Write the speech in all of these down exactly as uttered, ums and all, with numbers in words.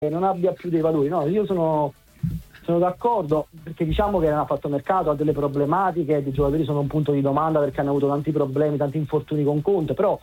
non abbia più dei valori. No, io sono, sono d'accordo, perché diciamo che ha fatto mercato, ha delle problematiche, i giocatori sono un punto di domanda perché hanno avuto tanti problemi, tanti infortuni con Conte, però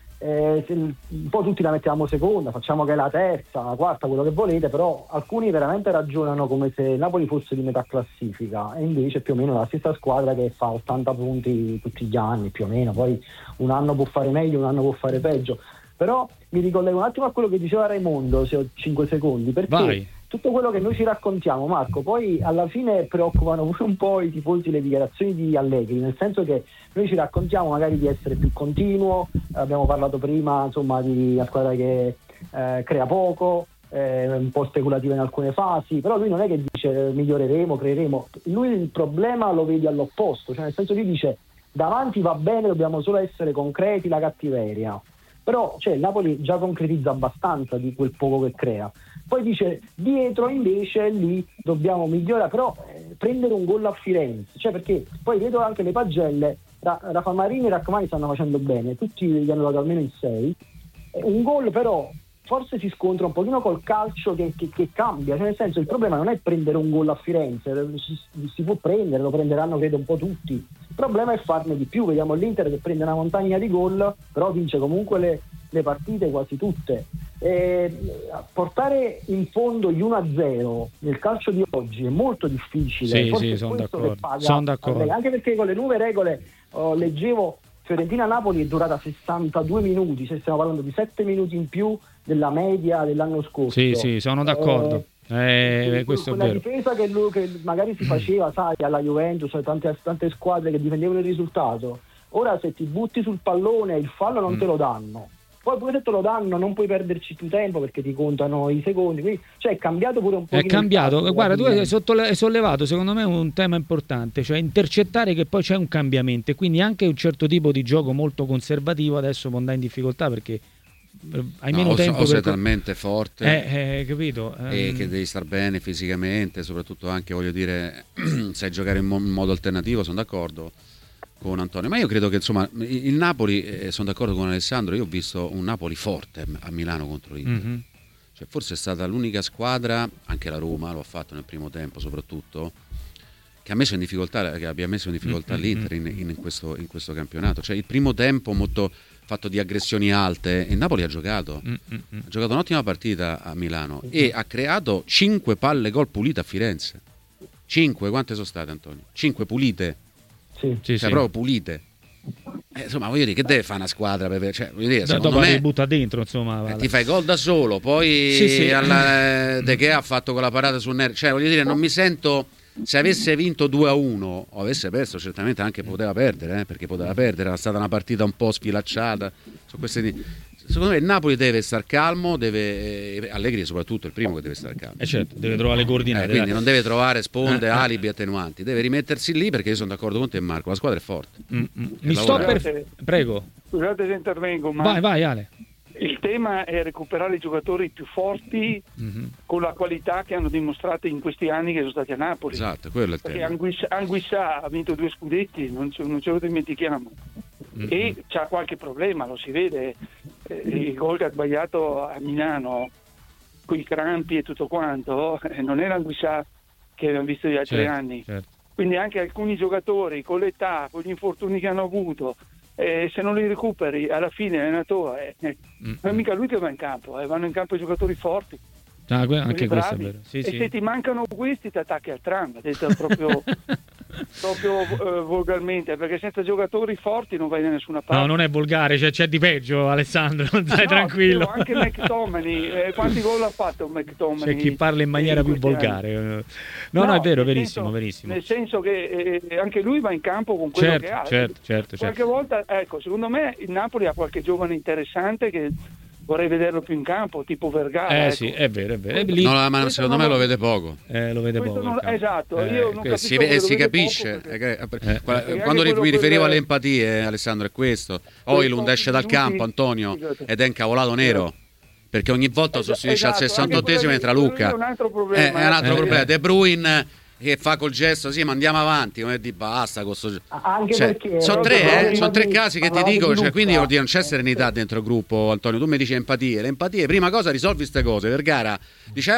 eh, se, un po' tutti la mettiamo seconda, facciamo che è la terza, la quarta, quello che volete, però alcuni veramente ragionano come se Napoli fosse di metà classifica, e invece più o meno la stessa squadra che fa ottanta punti tutti gli anni, più o meno, poi un anno può fare meglio, un anno può fare peggio. Però mi ricollego un attimo a quello che diceva Raimondo, se ho cinque secondi, perché Vai. Tutto quello che noi ci raccontiamo, Marco, poi alla fine preoccupano pure un po' i tifosi le dichiarazioni di Allegri, nel senso che noi ci raccontiamo magari di essere più continuo, abbiamo parlato prima insomma di una squadra che eh, crea poco, eh, un po' speculativa in alcune fasi, però lui non è che dice miglioreremo, creeremo, lui il problema lo vede all'opposto, cioè nel senso che lui dice davanti va bene, dobbiamo solo essere concreti, la cattiveria. Però cioè, il Napoli già concretizza abbastanza di quel poco che crea. Poi dice dietro invece lì dobbiamo migliorare, però eh, prendere un gol a Firenze, cioè perché poi vedo anche le pagelle, Ra- Rafa Marini e Rachmani stanno facendo bene, tutti gli hanno dato almeno il sei, eh, un gol però forse si scontra un pochino col calcio che, che, che cambia, cioè nel senso il problema non è prendere un gol a Firenze, si, si può prendere, lo prenderanno credo un po' tutti, il problema è farne di più. Vediamo l'Inter che prende una montagna di gol, però vince comunque le, le partite quasi tutte. E portare in fondo gli uno a zero nel calcio di oggi è molto difficile. Sì, Forse sì, è sono questo d'accordo. che paga Sono d'accordo. Allegri. Anche perché con le nuove regole oh, leggevo Fiorentina-Napoli è durata sessantadue minuti, cioè stiamo parlando di sette minuti in più della media dell'anno scorso. Sì, sì, sono d'accordo. Eh, eh, questo è quella vero. difesa che, lui, che magari si faceva, sai, alla Juventus, tante, tante squadre che difendevano il risultato. Ora se ti butti sul pallone il fallo non mm. te lo danno. Poi pure se te lo danno non puoi perderci più tempo perché ti contano i secondi. Quindi, cioè è cambiato pure un po'. È cambiato. Calcio, guarda, tu hai sottole- sollevato secondo me un tema importante, cioè intercettare che poi c'è un cambiamento e quindi anche un certo tipo di gioco molto conservativo adesso può andare in difficoltà perché hai meno no, tempo o sei per... talmente forte eh, eh, capito? e um... che devi star bene fisicamente, soprattutto anche voglio dire sai giocare in, mo- in modo alternativo, sono d'accordo con Antonio, ma io credo che insomma il Napoli, eh, sono d'accordo con Alessandro, io ho visto un Napoli forte a Milano contro l'Inter, mm-hmm. cioè forse è stata l'unica squadra, anche la Roma lo ha fatto nel primo tempo soprattutto, che ha messo in difficoltà, che abbia messo in difficoltà mm-hmm. l'Inter in, in, questo, in questo campionato, cioè il primo tempo molto fatto di aggressioni alte, e Napoli ha giocato mm-hmm. ha giocato un'ottima partita a Milano mm-hmm. e ha creato cinque palle gol pulite a Firenze. Cinque, quante sono state, Antonio? Cinque pulite, sì, cioè sì, proprio pulite. Eh, insomma, voglio dire, che deve fare una squadra per, cioè, voglio dire, dopo me, ti butta dentro, insomma, vale. eh, ti fai gol da solo, poi sì, sì. alla, De Gea ha fatto quella parata su Ner, cioè voglio dire, non mi sento, se avesse vinto due a uno o avesse perso, certamente anche poteva perdere, eh, perché poteva perdere, era stata una partita un po' sfilacciata su queste. Secondo me il Napoli deve star calmo, deve, Allegri soprattutto è il primo che deve star calmo. Eh certo, deve trovare le coordinate. Eh, quindi non deve trovare sponde, eh, alibi, attenuanti, deve rimettersi lì perché io sono d'accordo con te Marco, la squadra è forte. Mm-hmm. Mi sto per... Prego. Scusate se intervengo, ma vai, vai Ale. Il tema è recuperare i giocatori più forti mm-hmm. con la qualità che hanno dimostrato in questi anni che sono stati a Napoli. Esatto, quello è il perché tema. Anguissa, Anguissa ha vinto due scudetti, non ce, non ce lo dimentichiamo. Mm-hmm. E c'ha qualche problema, lo si vede, eh, il gol che ha sbagliato a Milano con i crampi e tutto quanto, eh, non era Anguissa che abbiamo visto gli altri certo, anni. Certo. Quindi anche alcuni giocatori con l'età, con gli infortuni che hanno avuto, eh, se non li recuperi alla fine l'allenatore eh, mm-hmm. non è mica lui che va in campo, eh, vanno in campo i giocatori forti. Ah, anche questo è vero. Sì, e sì. se ti mancano questi ti attacchi al tram, detto proprio proprio uh, volgarmente, perché senza giocatori forti non vai da nessuna parte. No, non è volgare, cioè, c'è di peggio, Alessandro, stai no, tranquillo. Anche McTominay, eh, quanti gol ha fatto McTominay? C'è chi parla in maniera più volgare. No, no, no, è vero, verissimo, senso, verissimo. Nel senso che eh, anche lui va in campo con quello certo, che ha. Certo, certo, qualche certo. volta, ecco, secondo me il Napoli ha qualche giovane interessante che vorrei vederlo più in campo, tipo Vergara. Eh ecco. sì, è vero, è vero. Lì, no, ma secondo me lo vede poco. Eh, lo vede poco. Non, esatto, eh, io non si, e si capisce. Perché, eh, eh, quando mi riferivo alle empatie, Alessandro, è questo. Oilund esce dal campo, Antonio, ed è incavolato nero. Perché ogni volta sostituisce esatto, al sessantottesimo entra Luca. È un altro problema. È, è un altro eh, problema. De Bruyne che fa col gesto, sì, ma andiamo avanti, come di basta. Questo... Anche cioè, perché sono tre, eh, sono tre di, casi che ti dico, cioè, quindi vuol dire non c'è serenità dentro il gruppo, Antonio. Tu mi dici empatie, l'empatia, prima cosa risolvi queste cose. Vergara diceva